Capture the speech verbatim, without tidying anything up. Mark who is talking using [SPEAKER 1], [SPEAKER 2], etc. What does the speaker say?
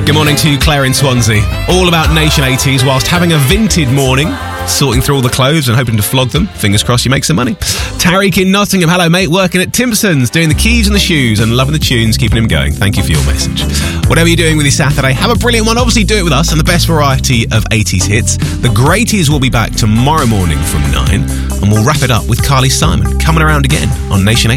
[SPEAKER 1] Good morning to Claire in Swansea. All about Nation eighties whilst having a vinted morning, sorting through all the clothes and hoping to flog them. Fingers crossed you make some money. Tariq in Nottingham. Hello, mate. Working at Timpson's, doing the keys and the shoes and loving the tunes, keeping him going. Thank you for your message. Whatever you're doing with your Saturday, have a brilliant one. Obviously, do it with us and the best variety of eighties hits. The Greaties will be back tomorrow morning from nine, and we'll wrap it up with Carly Simon coming around again on Nation eighty.